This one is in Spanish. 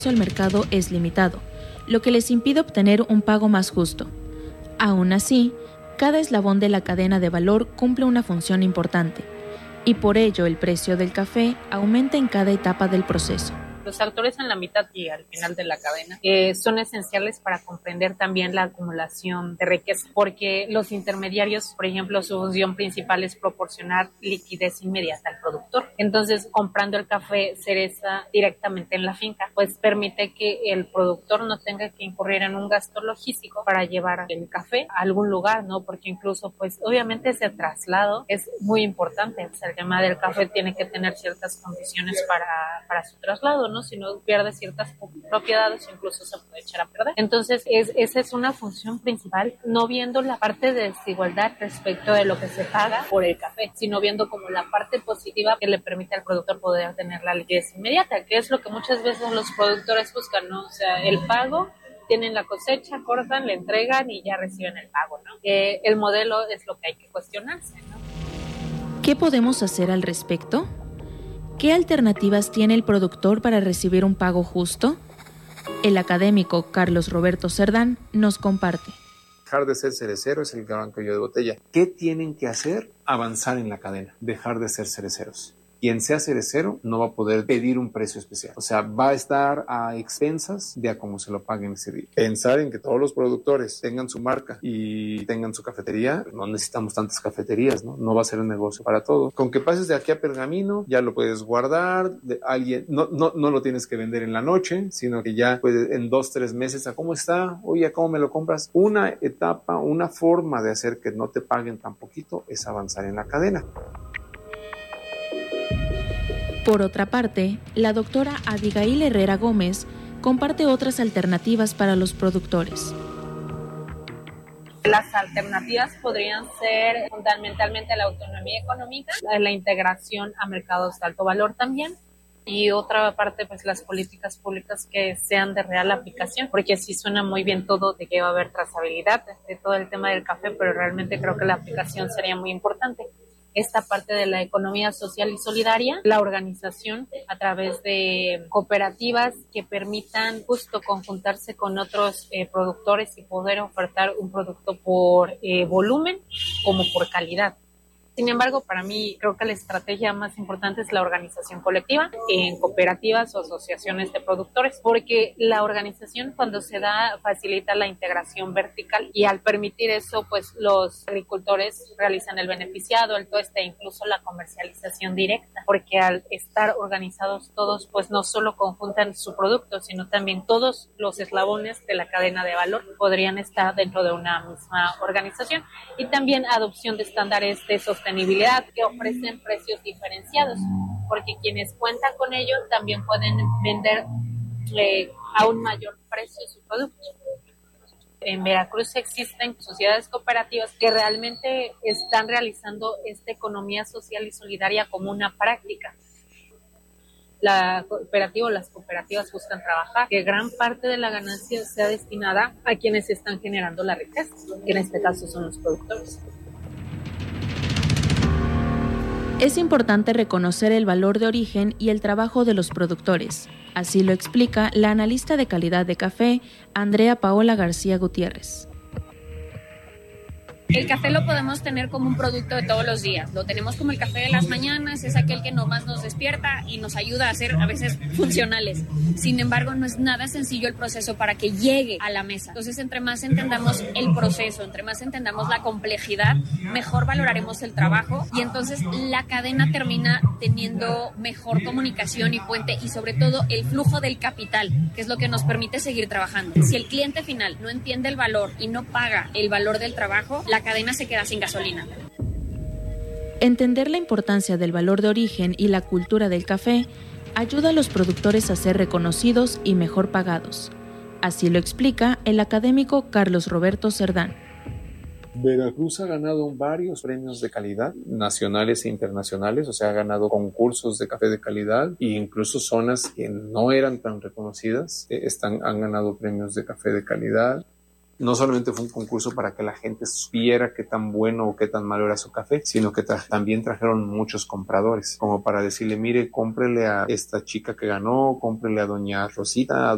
al mercado es limitado, lo que les impide obtener un pago más justo. Aún así, cada eslabón de la cadena de valor cumple una función importante, y por ello el precio del café aumenta en cada etapa del proceso. Los actores en la mitad y al final de la cadena son esenciales para comprender también la acumulación de riqueza, porque los intermediarios, por ejemplo, su función principal es proporcionar liquidez inmediata al productor. Entonces, comprando el café cereza directamente en la finca, pues permite que el productor no tenga que incurrir en un gasto logístico para llevar el café a algún lugar, ¿no? Porque incluso, pues, obviamente ese traslado es muy importante. O sea, el tema del café tiene que tener ciertas condiciones para su traslado, ¿no? Si no pierde ciertas propiedades, incluso se puede echar a perder. Entonces, esa es una función principal, no viendo la parte de desigualdad respecto de lo que se paga por el café, sino viendo como la parte positiva que le permite al productor poder tener la liquidez inmediata, que es lo que muchas veces los productores buscan, ¿no? O sea, el pago, tienen la cosecha, cortan, le entregan y ya reciben el pago, ¿no? El modelo es lo que hay que cuestionarse, ¿no? ¿Qué podemos hacer al respecto? ¿Qué alternativas tiene el productor para recibir un pago justo? El académico Carlos Roberto Cerdán nos comparte. Dejar de ser cerecero es el gran cuello de botella. ¿Qué tienen que hacer? Avanzar en la cadena, dejar de ser cereceros. Quien sea cerecero no va a poder pedir un precio especial. O sea, va a estar a expensas de a cómo se lo paguen ese día. Pensar en que todos los productores tengan su marca y tengan su cafetería, no necesitamos tantas cafeterías, ¿no? No va a ser un negocio para todos. Con que pases de aquí a Pergamino, ya lo puedes guardar, no lo tienes que vender en la noche, sino que ya puedes en 2-3 meses, ¿a cómo está? Oye, ¿a cómo me lo compras? Una etapa, una forma de hacer que no te paguen tan poquito es avanzar en la cadena. Por otra parte, la doctora Abigail Herrera Gómez comparte otras alternativas para los productores. Las alternativas podrían ser fundamentalmente la autonomía económica, la integración a mercados de alto valor también, y otra parte, pues las políticas públicas que sean de real aplicación, porque sí suena muy bien todo de que va a haber trazabilidad de todo el tema del café, pero realmente creo que la aplicación sería muy importante. Esta parte de la economía social y solidaria, la organización a través de cooperativas que permitan justo conjuntarse con otros productores y poder ofertar un producto por volumen como por calidad. Sin embargo, para mí creo que la estrategia más importante es la organización colectiva en cooperativas o asociaciones de productores, porque la organización cuando se da facilita la integración vertical y al permitir eso, pues los agricultores realizan el beneficiado, el tueste e incluso la comercialización directa, porque al estar organizados todos, pues no solo conjuntan su producto, sino también todos los eslabones de la cadena de valor podrían estar dentro de una misma organización, y también adopción de estándares de sostenibilidad que ofrecen precios diferenciados, porque quienes cuentan con ello también pueden vender a un mayor precio su producto. En Veracruz existen sociedades cooperativas que realmente están realizando esta economía social y solidaria como una práctica. Las cooperativas buscan trabajar, que gran parte de la ganancia sea destinada a quienes están generando la riqueza, que en este caso son los productores. Es importante reconocer el valor de origen y el trabajo de los productores. Así lo explica la analista de calidad de café, Andrea Paola García Gutiérrez. El café lo podemos tener como un producto de todos los días. Lo tenemos como el café de las mañanas, es aquel que nomás nos despierta y nos ayuda a ser a veces funcionales. Sin embargo, no es nada sencillo el proceso para que llegue a la mesa. Entonces, entre más entendamos el proceso, entre más entendamos la complejidad, mejor valoraremos el trabajo y entonces la cadena termina teniendo mejor comunicación y puente y sobre todo el flujo del capital, que es lo que nos permite seguir trabajando. Si el cliente final no entiende el valor y no paga el valor del trabajo, la cadena se queda sin gasolina. Entender la importancia del valor de origen y la cultura del café ayuda a los productores a ser reconocidos y mejor pagados. Así lo explica el académico Carlos Roberto Cerdán. Veracruz ha ganado varios premios de calidad nacionales e internacionales, o sea, ha ganado concursos de café de calidad e incluso zonas que no eran tan reconocidas han ganado premios de café de calidad. No solamente fue un concurso para que la gente supiera qué tan bueno o qué tan malo era su café, sino que también trajeron muchos compradores, como para decirle, mire, cómprele a esta chica que ganó, cómprele a doña Rosita.